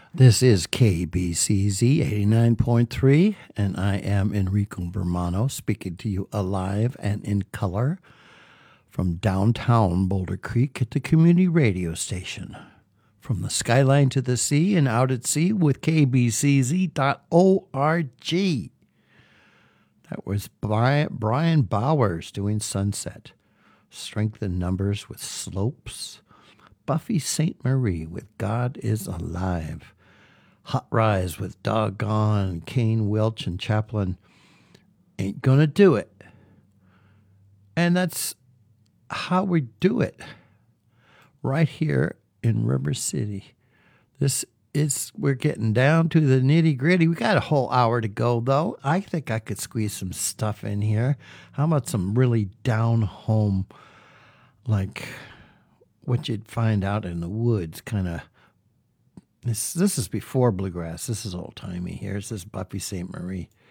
This is KBCZ 89.3, and I am Enrico Bermano speaking to you alive and in color from downtown Boulder Creek at the community radio station. From the skyline to the sea and out at sea with kbcz.org. That was Brian Bowers doing Sunset. Strength in Numbers with Slopes. Buffy St. Marie with God is Alive. Hot Rise with Doggone, Kane Welch and Chaplin. Ain't Gonna Do It. And that's how we do it. Right here in River City. We're getting down to the nitty gritty. We got a whole hour to go though. I think I could squeeze some stuff in here. How about some really down home, like what you'd find out in the woods kind of. This is before bluegrass. This is old timey. Here's this Buffy St. Marie.